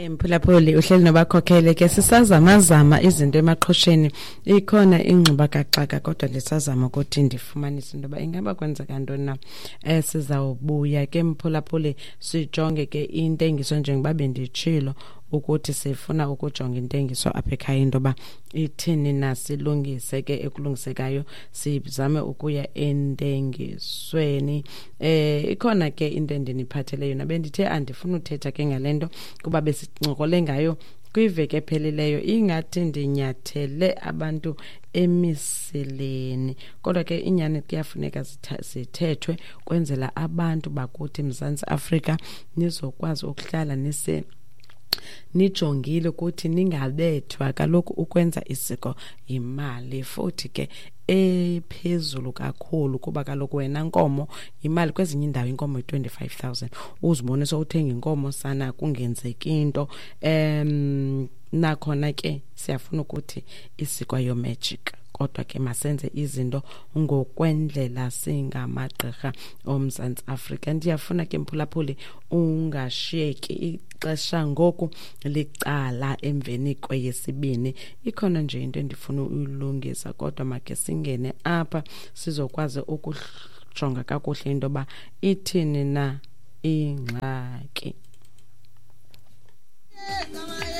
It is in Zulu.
Mphulaphuli uhleli nobakhokhele ke sisazamazama izinto emaqhosheni ikhona ingcuba kaxaka kodwa lesazama ukuthi ndifumanise into ba ingaba kwenzeka ntoni na sizawubuya ke mphulaphuli sijonge ke intengiso njengoba benditshilo ukuthi sifuna ukujonga intengiso apha ekhaya into ba ithini na silungise ke ekulungisekayo sizame ukuya entengisweni ikhona ke into endiniphatheleyo nabendithe andifuna uthetha ke ngalento kuba besinqokole ngayo kwiveke ephelileyo ingathi ndinyathele abantu emisileni kodwa ke inyani kuyafuneka sithethwe kwenzela abantu bakuthi Mzantsi Afrika nizokwazi ukuhlala nijongile ukuthi ningabethwa kaloku ukwenza isiko imali futhi ke ephezulu kakhulu kuba kaloku wena nkomo imali kwezinye indawo inkomo 25,000 uzibone sowuthenga inkomo sana kungenzeki into nakhona ke siyafuna ukuthi isiko yo magic kodwa ke masenze izinto ngokwendlela singamagqirha oMzantsi Afrika ndiyafuna ke mphulaphuli ungashiyeki ixesha ngoku licala emveni kweyesibini ikhona nje into endifuna uyilungisa kodwa make singene apha sizokwazi ukujonga kakuhle into ba ithini na ingxaki